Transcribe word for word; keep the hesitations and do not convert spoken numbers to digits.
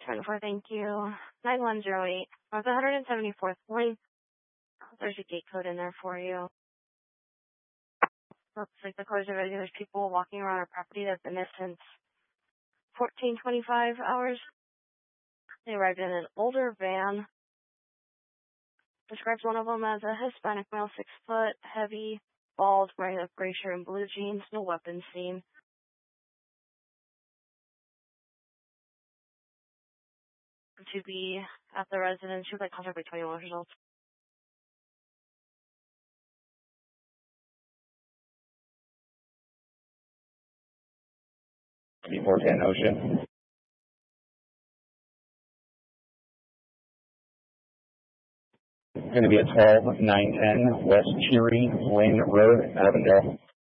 ten four, thank you. nine one zero eight. I was one seventy-fourth Link. There's a gate code in there for you. Looks like the cars are ready. There's people walking around our property that have been there since fourteen twenty-five hours. They arrived in an older van. Describes one of them as a Hispanic male, six foot, heavy, bald, wearing a gray shirt and blue jeans, no weapons seen. To be at the residence, she would like contact by twenty-one results. Before ten Ocean. Going to be at twelve nine ten West Cheery Lane Road, Avondale.